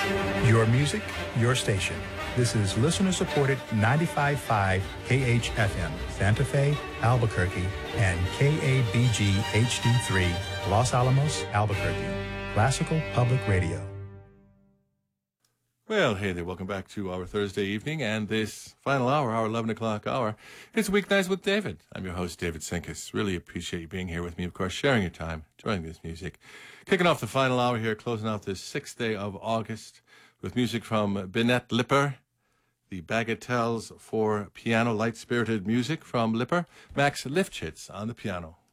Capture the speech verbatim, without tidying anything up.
Your music, your station. This is listener-supported ninety-five point five K H F M, Santa Fe, Albuquerque, and K A B G H D three, Los Alamos, Albuquerque. Classical Public Radio. Well, hey there, welcome back to our Thursday evening and this final hour, our eleven o'clock hour. It's Weeknights with David. I'm your host, David Sinkus. Really appreciate you being here with me, of course, sharing your time, enjoying this music. Kicking off the final hour here, closing out this sixth day of August with music from Binette Lipper, the Bagatelles for piano, light-spirited music from Lipper, Max Lifshitz on the piano.